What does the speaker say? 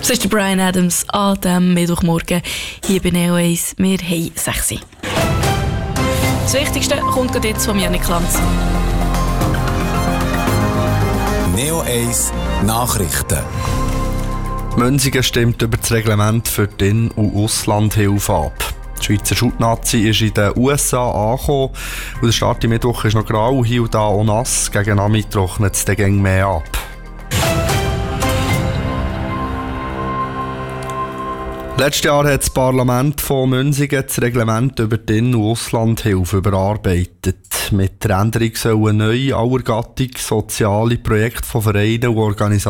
Das ist der Bryan Adams an diesem Mittwochmorgen hier bei Neo 1. Wir haben 6 Uhr. Das Wichtigste kommt gerade jetzt von Janik Lanz. Neo 1 Nachrichten. Münzigen stimmt über das Reglement für die In- und Auslandhilfe ab. Die Schweizer Schutnazi ist in den USA angekommen und der Start am Mittwoch ist noch grau, hier und da auch nass. Gegen Abend trocknet es dann mehr ab. Letztes Jahr hat das Parlament von Münzigen das Reglement über die In- und Auslandhilfe überarbeitet. Mit der Änderung sollen neu aller Gattung soziale Projekte von Vereinen und Organisationen